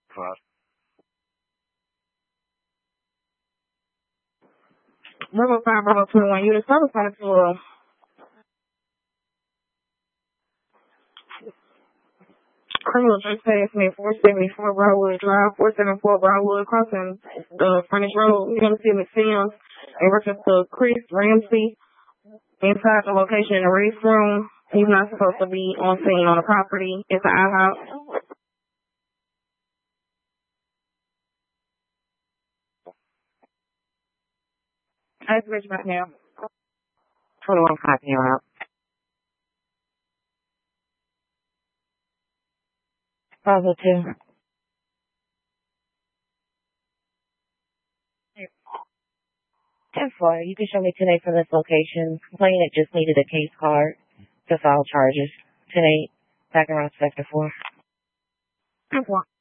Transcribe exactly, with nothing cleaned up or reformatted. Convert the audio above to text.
Five. Bravo five, Bravo twenty-one. You the service on to uh, criminal trespass at four seventy-four Broadwood Drive, four seventy-four Broadwood, crossing the frontage road. You're gonna see McSims in reference to Chris Ramsey inside the location in the race room. He's not supposed to be on scene on the property. It's an outhouse. That's Rich right now. twenty-one five zero. Bravo two. ten four. You can show me today for this location. Complainant just needed a case card to file charges. ten eight. Back around sector four. ten four.